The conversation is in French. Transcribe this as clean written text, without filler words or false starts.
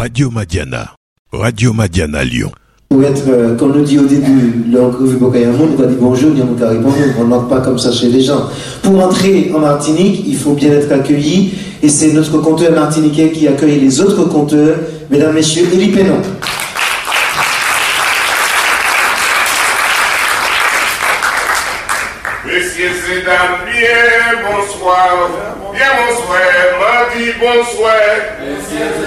Radio Madiana. Radio Madiana Lyon. Pour être, comme nous dit au début, l'entrevue Bokayamoun, on va dire bonjour, on va répondre, on ne marque pas comme ça chez les gens. Pour entrer en Martinique, il faut bien être accueilli, et c'est notre compteur martiniquais qui accueille les autres compteurs, mesdames, messieurs, Élie Pénon. Messieurs et dames, bien bonsoir, mardi bonsoir. Messieurs